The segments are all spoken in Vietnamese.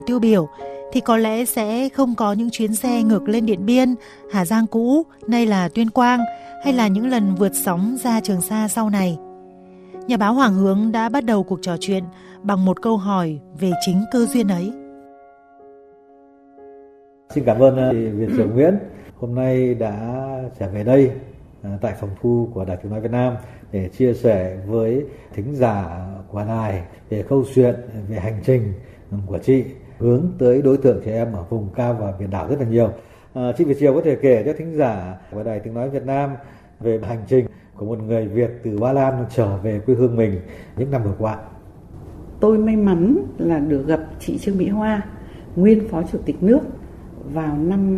tiêu biểu thì có lẽ sẽ không có những chuyến xe ngược lên Điện Biên, Hà Giang cũ, nay là Tuyên Quang, hay là những lần vượt sóng ra Trường Sa sau này. Nhà báo Hoàng Hướng đã bắt đầu cuộc trò chuyện bằng một câu hỏi về chính cơ duyên ấy. Xin cảm ơn Viện trưởng Nguyễn hôm nay đã trở về đây tại phòng thu của Đài Tiếng nói Việt Nam để chia sẻ với thính giả của đài về câu chuyện về hành trình của chị hướng tới đối tượng trẻ em ở vùng cao và biển đảo rất là nhiều. Chị Việt Triều có thể kể cho thính giả của Đài Tiếng nói Việt Nam về hành trình của một người Việt từ Ba Lan trở về quê hương mình những năm vừa qua. Tôi may mắn là được gặp chị Trương Mỹ Hoa, nguyên Phó Chủ tịch nước, vào năm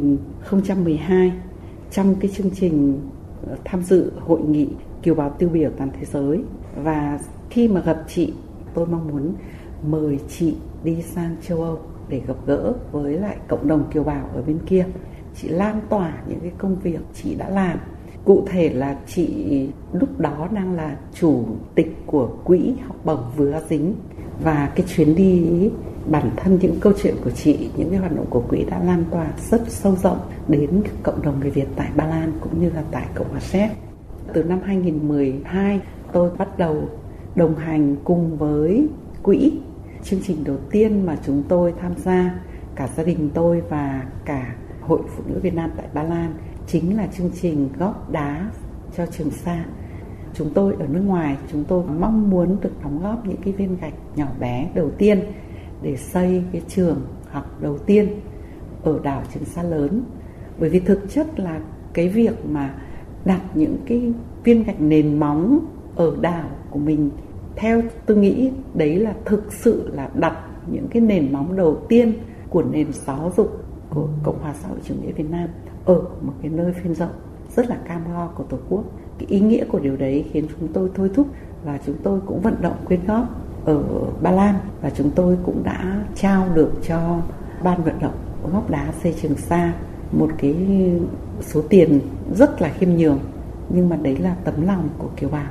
2012 trong cái chương trình tham dự hội nghị kiều bào tiêu biểu toàn thế giới. Và khi mà gặp chị, tôi mong muốn mời chị đi sang châu Âu để gặp gỡ với lại cộng đồng kiều bào ở bên kia. Chị lan tỏa những cái công việc chị đã làm. Cụ thể là chị lúc đó đang là chủ tịch của quỹ học bổng Vừa Dính. Và cái chuyến đi ấy, bản thân những câu chuyện của chị, những cái hoạt động của quỹ đã lan tỏa rất sâu rộng đến cộng đồng người Việt tại Ba Lan cũng như là tại Cộng hòa Séc. Từ năm 2012, tôi bắt đầu đồng hành cùng với quỹ. Chương trình đầu tiên mà chúng tôi tham gia, cả gia đình tôi và cả Hội Phụ nữ Việt Nam tại Ba Lan, chính là chương trình góp đá cho Trường Sa. Chúng tôi ở nước ngoài, chúng tôi mong muốn được đóng góp những cái viên gạch nhỏ bé đầu tiên để xây cái trường học đầu tiên ở đảo Trường Sa lớn. Bởi vì thực chất là cái việc mà đặt những cái viên gạch nền móng ở đảo của mình, theo tôi nghĩ đấy là thực sự là đặt những cái nền móng đầu tiên của nền giáo dục của Cộng hòa xã hội chủ nghĩa Việt Nam ở một cái nơi phiên rộng rất là cam go của Tổ quốc. Cái ý nghĩa của điều đấy khiến chúng tôi thôi thúc và chúng tôi cũng vận động quyên góp ở Ba Lan, và chúng tôi cũng đã trao được cho ban vận động góp đá xây Trường Sa một cái số tiền rất là khiêm nhường, nhưng mà đấy là tấm lòng của kiều bào.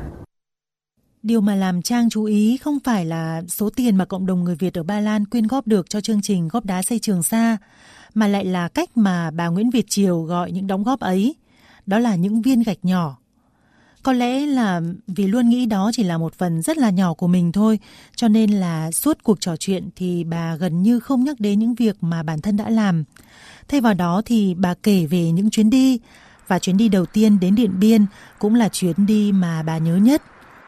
Điều mà làm Trang chú ý không phải là số tiền mà cộng đồng người Việt ở Ba Lan quyên góp được cho chương trình góp đá xây Trường Sa, mà lại là cách mà bà Nguyễn Việt Triều gọi những đóng góp ấy. Đó là những viên gạch nhỏ. Có lẽ là vì luôn nghĩ đó chỉ là một phần rất là nhỏ của mình thôi, cho nên là suốt cuộc trò chuyện thì bà gần như không nhắc đến những việc mà bản thân đã làm. Thay vào đó thì bà kể về những chuyến đi, và chuyến đi đầu tiên đến Điện Biên cũng là chuyến đi mà bà nhớ nhất.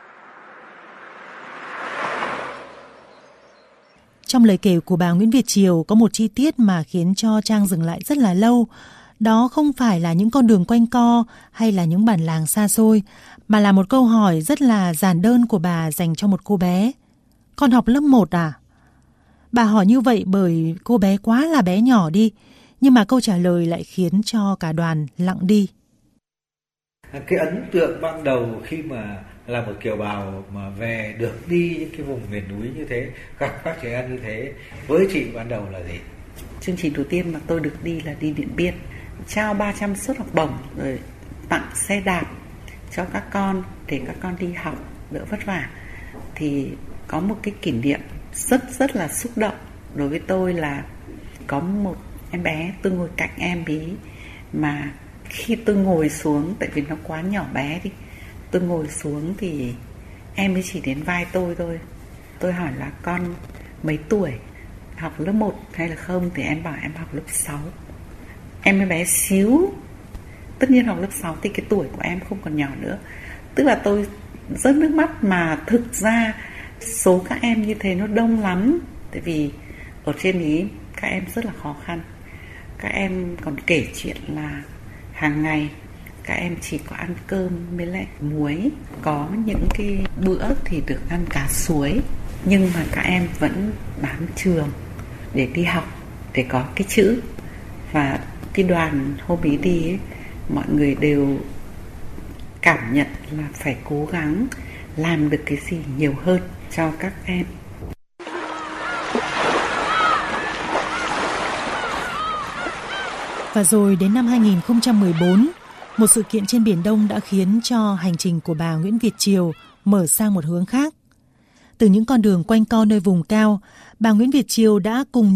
Trong lời kể của bà Nguyễn Việt Triều có một chi tiết mà khiến cho Trang dừng lại rất là lâu. Đó không phải là những con đường quanh co hay là những bản làng xa xôi, mà là một câu hỏi rất là giản đơn của bà dành cho một cô bé. Con học lớp 1 à? Bà hỏi như vậy bởi cô bé quá là bé nhỏ đi, nhưng mà câu trả lời lại khiến cho cả đoàn lặng đi. Cái ấn tượng ban đầu khi mà là một kiều bào mà về được đi những cái vùng miền núi như thế, gặp các trẻ em như thế, với chị ban đầu là gì? Chương trình đầu tiên mà tôi được đi là đi Điện Biên, trao 300 suất học bổng, rồi tặng xe đạp cho các con để các con đi học đỡ vất vả. Thì có một cái kỷ niệm rất là xúc động đối với tôi là có một em bé, tôi ngồi cạnh em bí, mà khi tôi ngồi xuống, tại vì nó quá nhỏ bé đi, tôi ngồi xuống thì em ấy chỉ đến vai tôi thôi. Tôi hỏi là con mấy tuổi, học lớp 1 hay là không, thì em bảo em học lớp 6. Em ấy bé xíu. Tất nhiên học lớp 6 thì cái tuổi của em không còn nhỏ nữa. Tức là tôi rớt nước mắt, mà thực ra số các em như thế nó đông lắm. Tại vì ở trên ý các em rất là khó khăn. Các em còn kể chuyện là hàng ngày các em chỉ có ăn cơm với lại muối. Có những cái bữa thì được ăn cá suối, nhưng mà các em vẫn bám trường để đi học, để có cái chữ. Và cái đoàn hôm ấy đi ấy, mọi người đều cảm nhận là phải cố gắng làm được cái gì nhiều hơn cho các em. Và rồi đến năm 2014, một sự kiện trên Biển Đông đã khiến cho hành trình của bà Nguyễn Việt Triều mở sang một hướng khác. Từ những con đường quanh co nơi vùng cao, bà Nguyễn Việt Triều đã cùng